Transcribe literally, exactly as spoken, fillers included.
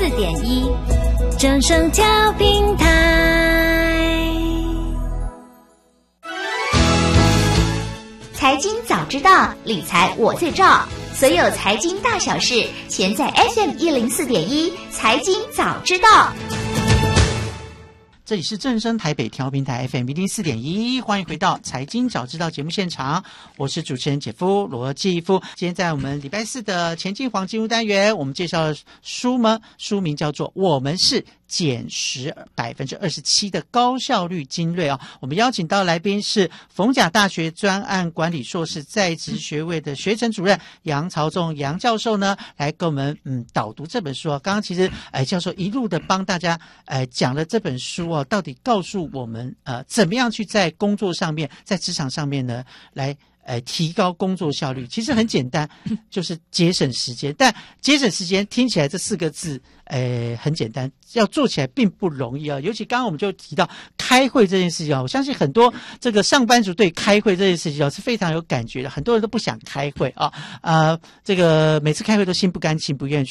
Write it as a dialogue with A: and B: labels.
A: 四点一，正声调频台。
B: 财经早知道，理财我最照。所有财经大小事，全在 F M 一零四点一财经早知道。
C: 这里是正声台北调频台 F M 一零四点一，欢迎回到财经早知道节目现场，我是主持人姐夫罗继夫。今天在我们礼拜四的前进黄金屋单元，我们介绍的书呢，书名叫做《我们是减十百分之二十七的高效率精锐》啊。我们邀请到来宾是逢甲大学专案管理硕士在职学位的学程主任杨朝仲杨教授呢，来跟我们嗯导读这本书啊。刚刚其实哎教授一路的帮大家哎讲了这本书啊，到底告诉我们呃怎么样去在工作上面，在职场上面呢来。呃，提高工作效率其实很简单，就是节省时间。但节省时间听起来这四个字，呃，很简单，要做起来并不容易啊。尤其刚刚我们就提到开会这件事情啊，我相信很多这个上班族对开会这件事情啊是非常有感觉的，很多人都不想开会啊，呃，这个每次开会都心不甘情不愿